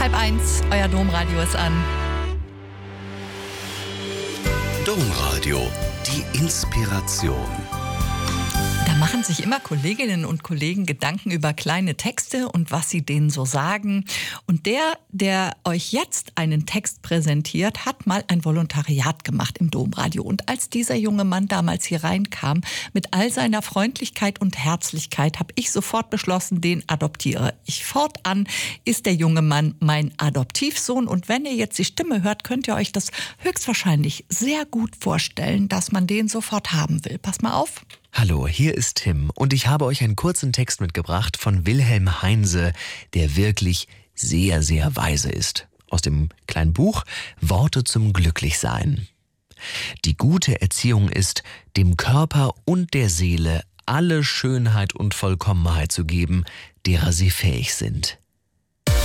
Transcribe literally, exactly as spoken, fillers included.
Halb eins, euer Domradio ist an. Domradio, die Inspiration. Da machen sich immer Kolleginnen und Kollegen Gedanken über kleine Texte und was sie denen so sagen. Und der, der euch jetzt einen Text präsentiert, hat mal ein Volontariat gemacht im Domradio. Und als dieser junge Mann damals hier reinkam, mit all seiner Freundlichkeit und Herzlichkeit, habe ich sofort beschlossen, den adoptiere ich. Fortan ist der junge Mann mein Adoptivsohn. Und wenn ihr jetzt die Stimme hört, könnt ihr euch das höchstwahrscheinlich sehr gut vorstellen, dass man den sofort haben will. Pass mal auf. Hallo, hier ist Tim und ich habe euch einen kurzen Text mitgebracht von Wilhelm Heinse, der wirklich sehr, sehr weise ist. Aus dem kleinen Buch Worte zum Glücklichsein. Die gute Erziehung ist, dem Körper und der Seele alle Schönheit und Vollkommenheit zu geben, derer sie fähig sind.